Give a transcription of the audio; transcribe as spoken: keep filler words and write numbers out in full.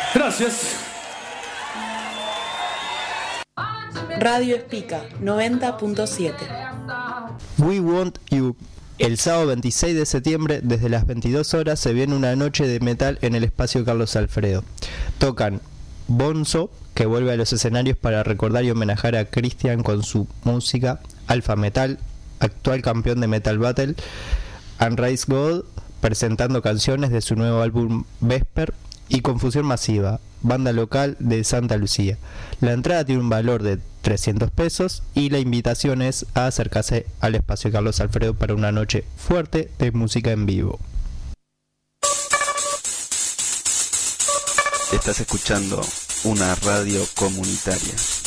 Gracias. Radio Espica noventa punto siete. We Want You. El sábado veintiséis de septiembre, desde las veintidós horas, se viene una noche de metal en el espacio Carlos Alfredo. Tocan Bonzo, que vuelve a los escenarios para recordar y homenajear a Cristian con su música, Alpha Metal, actual campeón de Metal Battle, Unraised God, presentando canciones de su nuevo álbum Vesper, y Confusión Masiva, banda local de Santa Lucía. La entrada tiene un valor de trescientos pesos y la invitación es a acercarse al espacio Carlos Alfredo para una noche fuerte de música en vivo. Estás escuchando una radio comunitaria.